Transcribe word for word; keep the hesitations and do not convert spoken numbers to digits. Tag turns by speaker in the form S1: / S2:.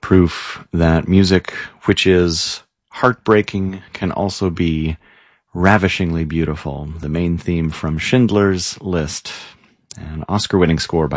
S1: proof that music, which is heartbreaking, can also be ravishingly beautiful. The main theme from Schindler's List, an Oscar-winning score by